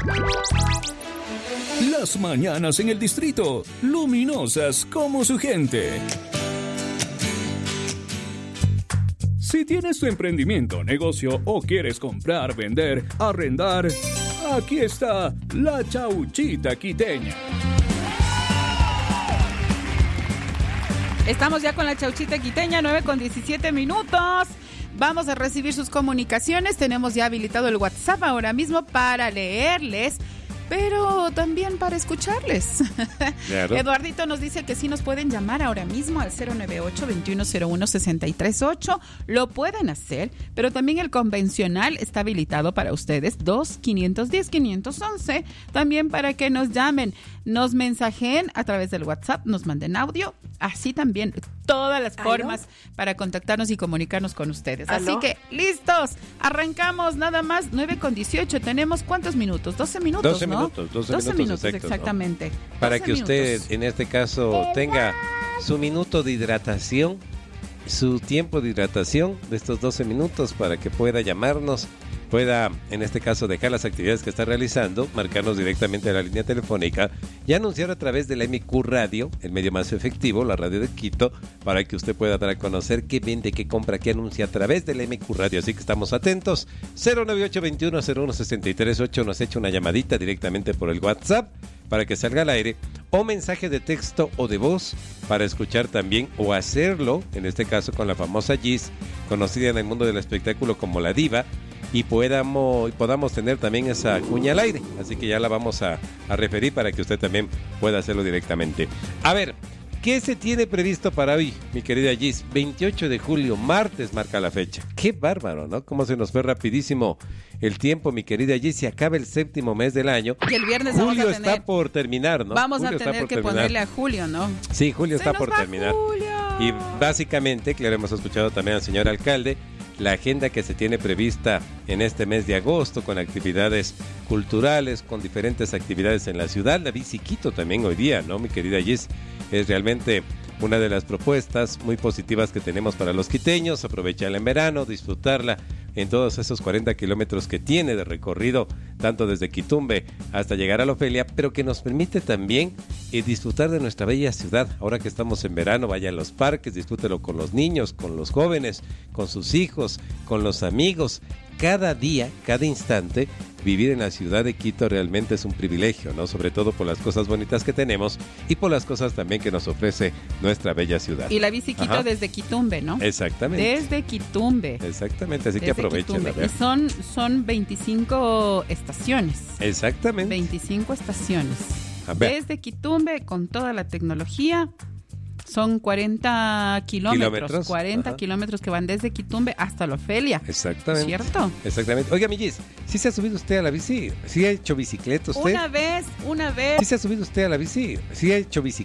Las mañanas en el distrito, luminosas como su gente. Si tienes tu emprendimiento, negocio o quieres comprar, vender, arrendar, aquí está la Chauchita Quiteña. Estamos ya con la Chauchita Quiteña, 9:17. Vamos a recibir sus comunicaciones. Tenemos ya habilitado el WhatsApp ahora mismo para leerles, pero también para escucharles. Claro. Eduardito nos dice que sí nos pueden llamar ahora mismo al 098-2101-638. Lo pueden hacer, pero también el convencional está habilitado para ustedes, 2-510-511. También para que nos llamen, nos mensajeen a través del WhatsApp, nos manden audio. Así también todas las formas para contactarnos y comunicarnos con ustedes. ¿Aló? Así que, listos, arrancamos nada más, 9:18. ¿Tenemos cuántos minutos? 12 minutos, 12 ¿no? minutos, 12 minutos exactos, exactamente. ¿no? Para que usted, minutos. en este caso, tenga su minuto de hidratación, su tiempo de hidratación de estos 12 minutos para que pueda llamarnos, pueda, en este caso, dejar las actividades que está realizando, marcarnos directamente a la línea telefónica y anunciar a través de la MQ Radio, el medio más efectivo, la radio de Quito, para que usted pueda dar a conocer qué vende, qué compra, qué anuncia a través de la MQ Radio. Así que estamos atentos. 098-2101-638, nos echa una llamadita directamente por el WhatsApp para que salga al aire, o mensaje de texto o de voz para escuchar también, o hacerlo, en este caso con la famosa Gis, conocida en el mundo del espectáculo como la Diva, y podamos tener también esa cuña al aire. Así que ya la vamos a referir para que usted también pueda hacerlo directamente. A ver, ¿qué se tiene previsto para hoy, mi querida Gis? 28 de julio, martes marca la fecha. Qué bárbaro, ¿no? Cómo se nos fue rapidísimo el tiempo, mi querida Gis. Se acaba el 7º mes del año. Y el viernes Julio vamos a tener, está por terminar, ¿no? Vamos Julio a tener que ponerle a Julio, ¿no? Sí, Julio está por terminar. Julio. Y básicamente, claro, hemos escuchado también al señor alcalde, la agenda que se tiene prevista en este mes de agosto con actividades culturales, con diferentes actividades en la ciudad. La Bici Quito también hoy día, ¿no, mi querida Gis? Es realmente una de las propuestas muy positivas que tenemos para los quiteños, aprovecharla en verano, disfrutarla en todos esos 40 kilómetros que tiene de recorrido, tanto desde Quitumbe hasta llegar a la Ofelia, pero que nos permite también disfrutar de nuestra bella ciudad. Ahora que estamos en verano, vaya a los parques, disfrútelo con los niños, con los jóvenes, con sus hijos, con los amigos. Cada día, cada instante, vivir en la ciudad de Quito realmente es un privilegio, ¿no? Sobre todo por las cosas bonitas que tenemos y por las cosas también que nos ofrece nuestra bella ciudad. Y la Bici Quito desde Quitumbe, ¿no? Exactamente. Desde Quitumbe. Exactamente, así que aprovechen. Y son 25 estaciones. Exactamente. 25 estaciones. Desde Quitumbe, con toda la tecnología. Son 40 kilómetros. 40 kilómetros que van desde Quitumbe hasta la Ofelia. Exactamente. ¿Cierto? Exactamente. Oiga, mi Gis, ¿sí se ha subido usted a la bici? ¿Sí ha hecho bicicleta usted? Una vez. ¿Sí se ha subido usted a la bici? ¿Sí ha hecho bicicleta?